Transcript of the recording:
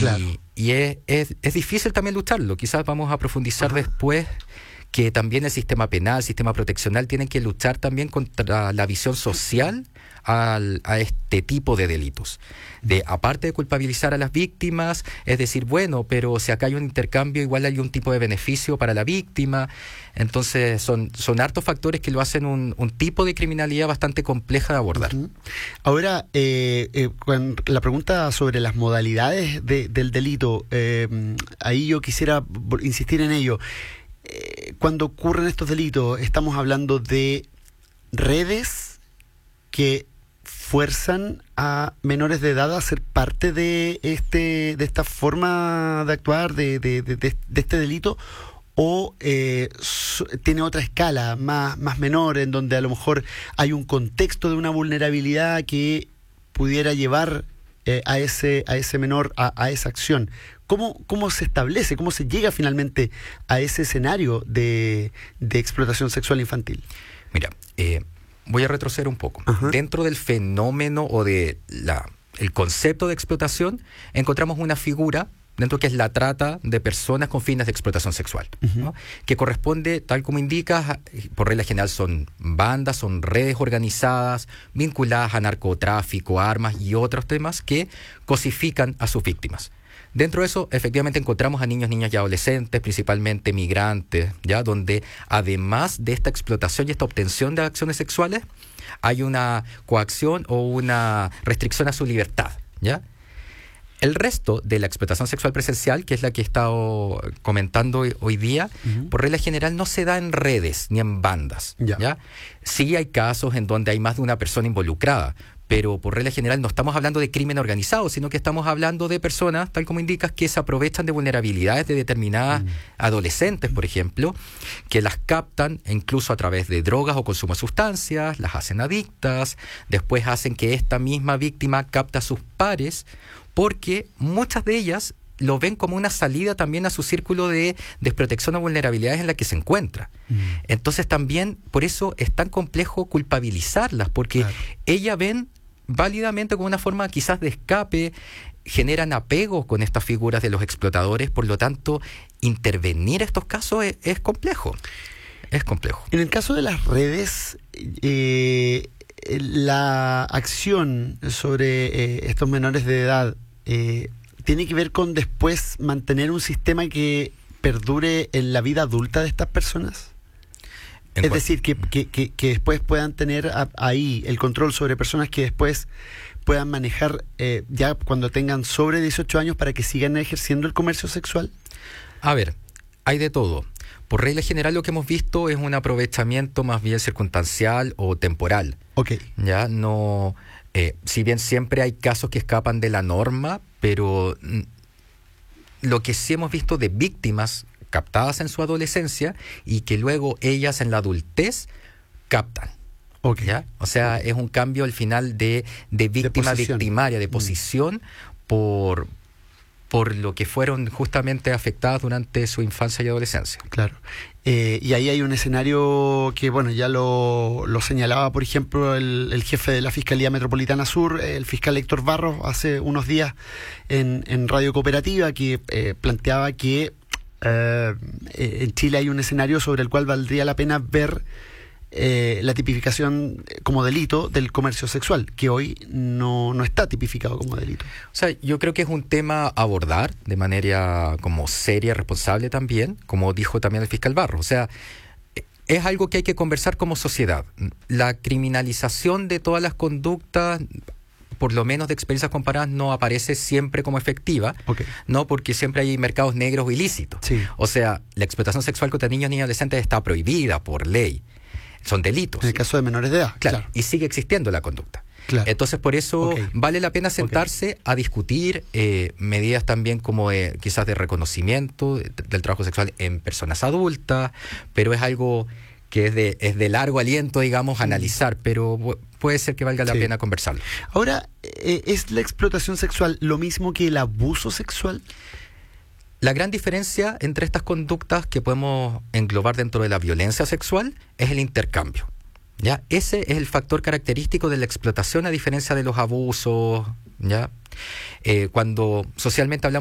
Claro. Y es difícil también lucharlo. Quizás vamos a profundizar después que también el sistema penal, el sistema proteccional tienen que luchar también contra la visión social a este tipo de delitos. Aparte de culpabilizar a las víctimas, es decir, bueno, pero si acá hay un intercambio, igual hay un tipo de beneficio para la víctima. Entonces son hartos factores que lo hacen un tipo de criminalidad bastante compleja de abordar. Uh-huh. Ahora, la pregunta sobre las modalidades del delito, ahí yo quisiera insistir en ello. Cuando ocurren estos delitos, estamos hablando de redes que fuerzan a menores de edad a ser parte de esta forma de actuar, de este delito, o tiene otra escala más menor, en donde a lo mejor hay un contexto de una vulnerabilidad que pudiera llevar a ese menor a esa acción. ¿Cómo se establece, cómo se llega finalmente a ese escenario de explotación sexual infantil? Mira, voy a retroceder un poco. Uh-huh. Dentro del fenómeno o de el concepto de explotación, encontramos una figura dentro que es la trata de personas con fines de explotación sexual, uh-huh, ¿no? Que corresponde, tal como indicas, por regla general son bandas, son redes organizadas vinculadas a narcotráfico, armas y otros temas que cosifican a sus víctimas. Dentro de eso, efectivamente, encontramos a niños, niñas y adolescentes, principalmente migrantes, ¿ya? Donde además de esta explotación y esta obtención de acciones sexuales, hay una coacción o una restricción a su libertad, ¿ya? El resto de la explotación sexual presencial, que es la que he estado comentando hoy día, uh-huh, por regla general no se da en redes ni en bandas, ¿ya? Sí hay casos en donde hay más de una persona involucrada, pero por regla general no estamos hablando de crimen organizado, sino que estamos hablando de personas, tal como indicas, que se aprovechan de vulnerabilidades de determinadas adolescentes, por ejemplo, que las captan incluso a través de drogas o consumo de sustancias, las hacen adictas, después hacen que esta misma víctima capte a sus pares, porque muchas de ellas lo ven como una salida también a su círculo de desprotección o vulnerabilidades en la que se encuentra. Entonces también, por eso es tan complejo culpabilizarlas, porque ellas ven válidamente como una forma quizás de escape, generan apego con estas figuras de los explotadores, por lo tanto, intervenir estos casos es complejo. Es complejo. En el caso de las redes, la acción sobre estos menores de edad tiene que ver con después mantener un sistema que perdure en la vida adulta de estas personas. Es decir, que después puedan tener ahí el control sobre personas que después puedan manejar ya cuando tengan sobre 18 años para que sigan ejerciendo el comercio sexual. A ver, hay de todo. Por regla general lo que hemos visto es un aprovechamiento más bien circunstancial o temporal. Okay. Ya no, si bien siempre hay casos que escapan de la norma, pero lo que sí hemos visto de víctimas captadas en su adolescencia y que luego ellas en la adultez captan. Okay. ¿Ya? O sea, es un cambio al final de víctima victimaria, de posición por lo que fueron justamente afectadas durante su infancia y adolescencia. Claro. Y ahí hay un escenario que, bueno, ya lo señalaba, por ejemplo, el jefe de la Fiscalía Metropolitana Sur, el fiscal Héctor Barros, hace unos días en Radio Cooperativa, que planteaba que en Chile hay un escenario sobre el cual valdría la pena ver la tipificación como delito del comercio sexual, que hoy no está tipificado como delito. O sea, yo creo que es un tema a abordar de manera como seria, responsable también, como dijo también el fiscal Barros. O sea, es algo que hay que conversar como sociedad. La criminalización de todas las conductas, por lo menos de experiencias comparadas, no aparece siempre como efectiva, okay, no, porque siempre hay mercados negros o ilícitos. Sí. O sea, la explotación sexual contra niños, niñas y adolescentes está prohibida por ley. Son delitos. En el caso de menores de edad. Claro. Y sigue existiendo la conducta. Claro. Entonces, por eso vale la pena sentarse a discutir medidas también como quizás de reconocimiento del trabajo sexual en personas adultas, pero es algo que es de largo aliento, digamos, analizar, pero puede ser que valga la pena conversarlo. Ahora, ¿es la explotación sexual lo mismo que el abuso sexual? La gran diferencia entre estas conductas que podemos englobar dentro de la violencia sexual es el intercambio, ¿ya? Ese es el factor característico de la explotación, a diferencia de los abusos, ¿ya? Cuando socialmente hablamos